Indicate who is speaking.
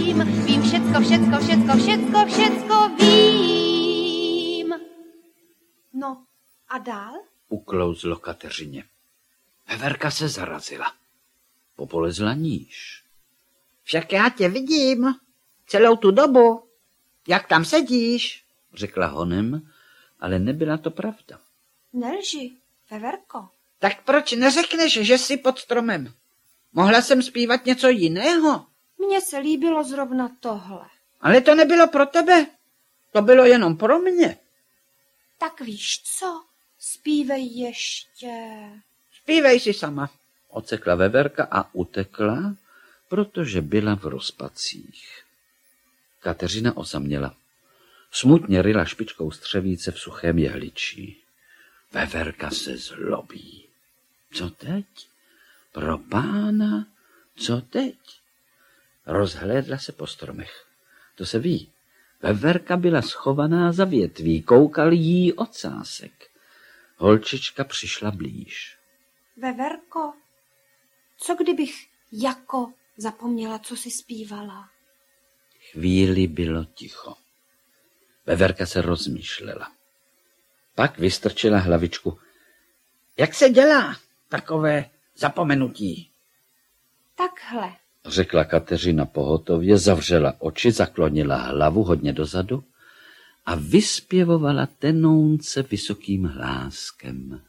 Speaker 1: Vím všecko, všecko, všecko, všecko, všecko vím. No a dál?
Speaker 2: Uklouzlo Kateřině. Veverka se zarazila. Popolezla níž.
Speaker 3: Však já tě vidím celou tu dobu. Jak tam sedíš?
Speaker 2: Řekla honem, ale nebyla to pravda.
Speaker 1: Nelži, Veverko.
Speaker 3: Tak proč neřekneš, že jsi pod stromem? Mohla jsem zpívat něco jiného?
Speaker 1: Mně se líbilo zrovna tohle.
Speaker 3: Ale to nebylo pro tebe. To bylo jenom pro mě.
Speaker 1: Tak víš co? Zpívej ještě.
Speaker 3: Zpívej si sama.
Speaker 2: Ocekla Veverka a utekla, protože byla v rozpacích. Kateřina osaměla. Smutně ryla špičkou střevíce v suchém jehličí. Veverka se zlobí. Co teď? Pro pána, co teď? Rozhlédla se po stromech. To se ví. Veverka byla schovaná za větví, koukal jí ocásek. Holčička přišla blíž.
Speaker 1: Veverko, co kdybych jako zapomněla, co jsi zpívala?
Speaker 2: Chvíli bylo ticho. Veverka se rozmýšlela. Pak vystrčila hlavičku.
Speaker 3: Jak se dělá takové zapomenutí?
Speaker 1: Takhle.
Speaker 2: Řekla Kateřina pohotově, zavřela oči, zaklonila hlavu hodně dozadu a vyspěvovala tenounce vysokým hláskem.